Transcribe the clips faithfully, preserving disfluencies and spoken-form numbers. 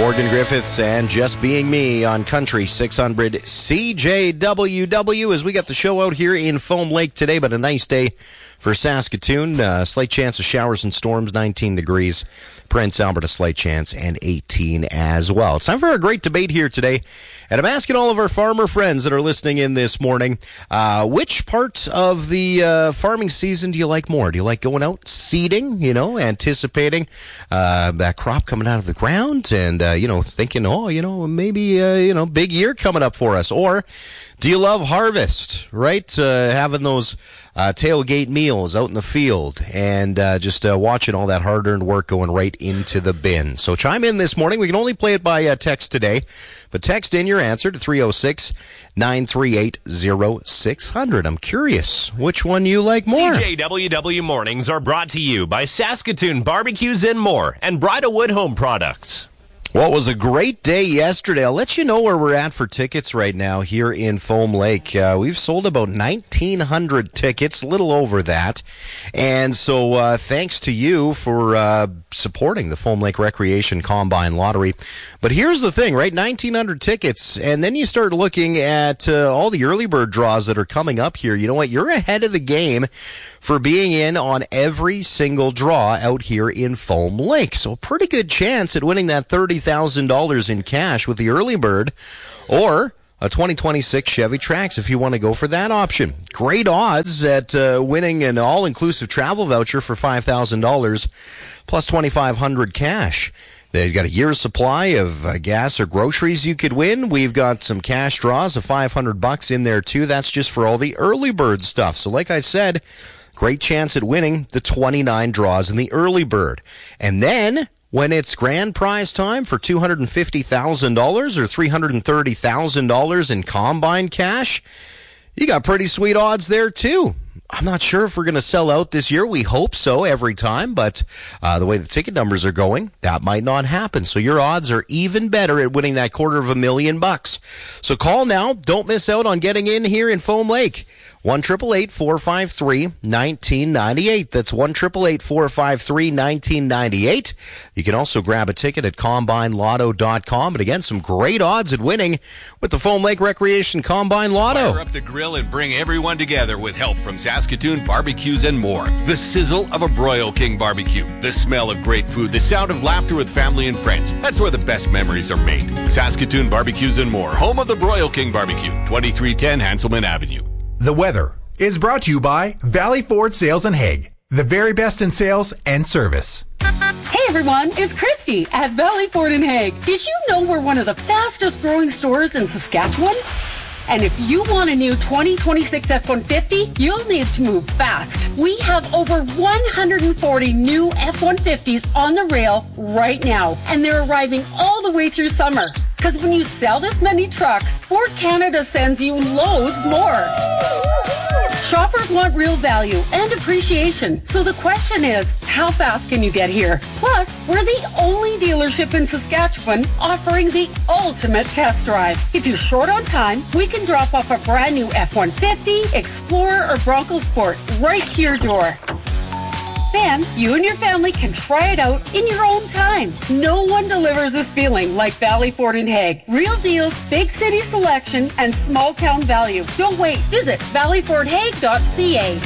Morgan Griffiths and Just Being Me on Country six hundred C J W W as we got the show out here in Foam Lake today, but a nice day for Saskatoon. Uh, slight chance of showers and storms, nineteen degrees. Prince Albert, a slight chance, and eighteen as well. It's time for a great debate here today. And I'm asking all of our farmer friends that are listening in this morning, uh, which part of the uh, farming season do you like more? Do you like going out seeding, you know, anticipating uh, that crop coming out of the ground and, uh, you know, thinking, oh, you know, maybe, uh, you know, big year coming up for us? Or do you love harvest, right? Uh, having those uh, tailgate meals out in the field and uh, just uh, watching all that hard-earned work going right into the bin. So chime in this morning. We can only play it by uh, text today, but text in your answer to three oh six, nine three eight, oh six hundred. I'm curious which one you like more. C J W W Mornings are brought to you by Saskatoon Barbecues and More and Bridalwood Home Products. Well, it was a great day yesterday. I'll let you know where we're at for tickets right now here in Foam Lake. Uh, we've sold about nineteen hundred tickets, a little over that. And so uh, thanks to you for uh, supporting the Foam Lake Recreation Combine Lottery. But here's the thing, right? nineteen hundred tickets, and then you start looking at uh, all the early bird draws that are coming up here. You know what? You're ahead of the game for being in on every single draw out here in Foam Lake. So a pretty good chance at winning that thirty thousand dollars in cash with the early bird, or a twenty twenty-six Chevy Trax if you want to go for that option. Great odds at uh, winning an all-inclusive travel voucher for five thousand dollars plus twenty-five hundred dollars cash. They've got a year's supply of uh, gas or groceries you could win. We've got some cash draws of five hundred bucks in there too. That's just for all the early bird stuff. So like I said, great chance at winning the twenty-nine draws in the early bird. And then when it's grand prize time for two hundred fifty thousand dollars or three hundred thirty thousand dollars in combine cash, you got pretty sweet odds there too. I'm not sure if we're going to sell out this year. We hope so every time, but uh, the way the ticket numbers are going, that might not happen. So your odds are even better at winning that quarter of a million bucks. So call now. Don't miss out on getting in here in Foam Lake. one eight eight eight, four five three, one nine nine eight. That's one eight eight eight, four five three, one nine nine eight. You can also grab a ticket at combine lotto dot com. But again, some great odds at winning with the Foam Lake Recreation Combine Lotto. Fire up the grill and bring everyone together with help from Saskatoon Barbecues and More. The sizzle of a Broil King barbecue. The smell of great food. The sound of laughter with family and friends. That's where the best memories are made. Saskatoon Barbecues and More. Home of the Broil King barbecue. twenty-three ten Hanselman Avenue. The weather is brought to you by Valley Ford Sales and Hague, the very best in sales and service. Hey everyone, it's Christy at Valley Ford and Hague. Did you know we're one of the fastest growing stores in Saskatchewan? And if you want a new twenty twenty-six F one fifty, you'll need to move fast. We have over one hundred forty new F one fifties on the rail right now, and they're arriving all the way through summer. Because when you sell this many trucks, Ford Canada sends you loads more. Shoppers want real value and appreciation. So the question is, how fast can you get here? Plus, we're the only dealership in Saskatchewan offering the ultimate test drive. If you're short on time, we can drop off a brand new F one fifty, Explorer, or Bronco Sport right to your door. Then, you and your family can try it out in your own time. No one delivers this feeling like Valley Ford and Hague. Real deals, big city selection, and small town value. Don't wait. Visit valley ford hague dot c a.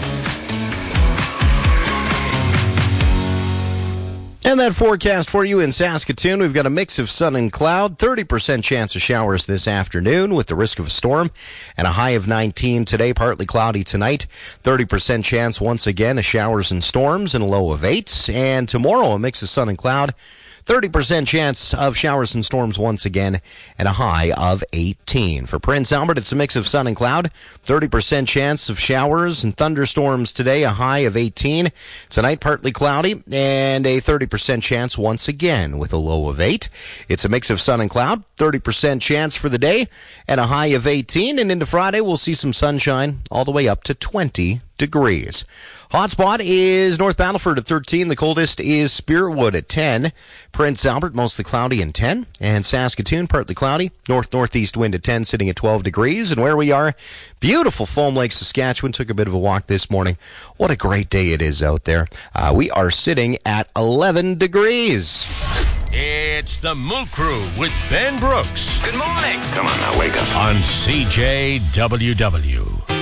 And that forecast for you in Saskatoon, we've got a mix of sun and cloud, thirty percent chance of showers this afternoon with the risk of a storm, and a high of nineteen today, partly cloudy tonight, thirty percent chance once again of showers and storms, and a low of eight. And tomorrow, a mix of sun and cloud, thirty percent chance of showers and storms once again, and a high of eighteen. For Prince Albert, it's a mix of sun and cloud, thirty percent chance of showers and thunderstorms today, a high of eighteen. Tonight, partly cloudy, and a thirty percent chance once again with a low of eight. It's a mix of sun and cloud, thirty percent chance for the day, and a high of eighteen. And into Friday, we'll see some sunshine all the way up to twenty degrees. Hotspot is North Battleford at thirteen. The coldest is Spiritwood at ten. Prince Albert, mostly cloudy and ten. And Saskatoon, partly cloudy. North-northeast wind at ten, sitting at twelve degrees. And where we are, beautiful Foam Lake, Saskatchewan. Took a bit of a walk this morning. What a great day it is out there. Uh, we are sitting at eleven degrees. Yeah. It's the Moo Crew with Ben Brooks. Good morning. Come on now, wake up. On C J W W.